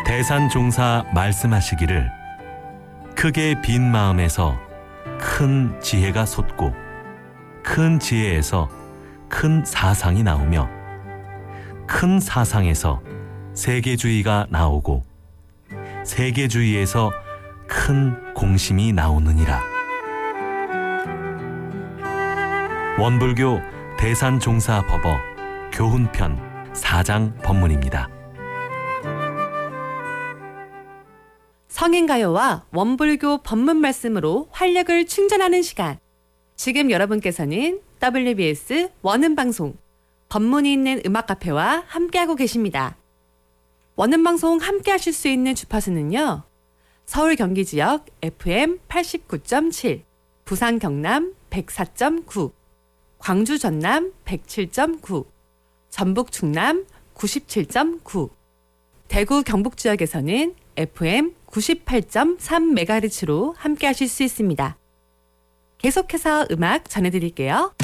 대산종사 말씀하시기를 크게 빈 마음에서 큰 지혜가 솟고 큰 지혜에서 큰 사상이 나오며 큰 사상에서 세계주의가 나오고 세계주의에서 큰 공심이 나오느니라. 원불교 대산종사법어 교훈편 4장 법문입니다. 성인가요와 원불교 법문 말씀으로 활력을 충전하는 시간. 지금 여러분께서는 WBS 원음방송 법문이 있는 음악카페와 함께하고 계십니다. 원음방송 함께하실 수 있는 주파수는요. 서울 경기 지역 FM 89.7, 부산 경남 104.9, 광주 전남 107.9, 전북 충남 97.9, 대구 경북 지역에서는 FM 98.3MHz로 함께하실 수 있습니다. 계속해서 음악 전해드릴게요.